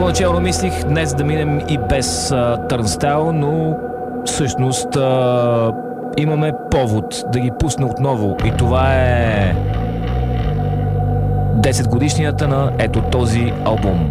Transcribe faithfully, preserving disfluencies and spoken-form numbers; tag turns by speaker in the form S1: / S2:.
S1: Първоначално мислих днес да минем и без Turnstile, но всъщност а, имаме повод да ги пусна отново и това е десет годишнията на ето този албум.